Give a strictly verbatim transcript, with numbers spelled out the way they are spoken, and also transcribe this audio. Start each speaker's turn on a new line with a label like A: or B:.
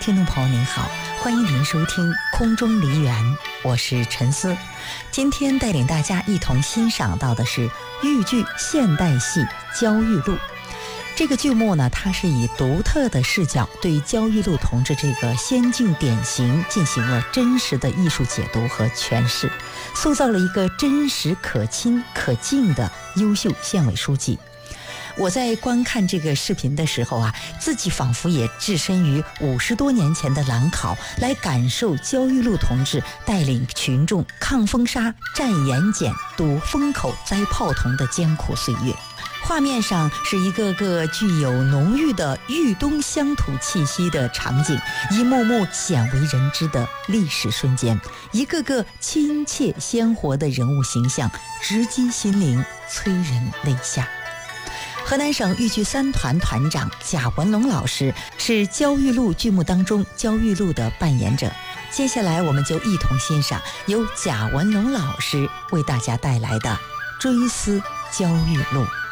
A: 听众朋友您好，欢迎您收听空中梨园，我是陈思。今天带领大家一同欣赏到的是豫剧现代戏《焦裕禄》。这个剧目呢，它是以独特的视角对焦裕禄同志这个先进典型进行了真实的艺术解读和诠释，塑造了一个真实可亲可敬的优秀县委书记。我在观看这个视频的时候啊，自己仿佛也置身于五十多年前的兰考，来感受焦裕禄同志带领群众抗风沙、战盐碱、堵风口、栽炮筒的艰苦岁月。画面上是一个个具有浓郁的豫东乡土气息的场景，一幕幕鲜为人知的历史瞬间，一个个亲切鲜活的人物形象，直击心灵，催人泪下。河南省豫剧三团团长贾文龙老师是焦裕禄剧目当中焦裕禄的扮演者。接下来我们就一同欣赏由贾文龙老师为大家带来的《追思焦裕禄》。